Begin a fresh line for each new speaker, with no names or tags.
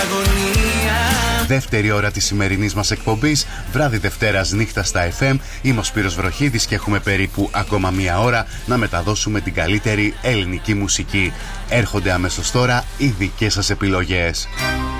Δεύτερη ώρα της σημερινής μας εκπομπής, βράδυ Δευτέρας νύχτα στα FM. Είμαι ο Σπύρος Βροχίδης και έχουμε περίπου ακόμα μία ώρα να μεταδώσουμε την καλύτερη ελληνική μουσική. Έρχονται αμέσως τώρα οι δικές σας επιλογές.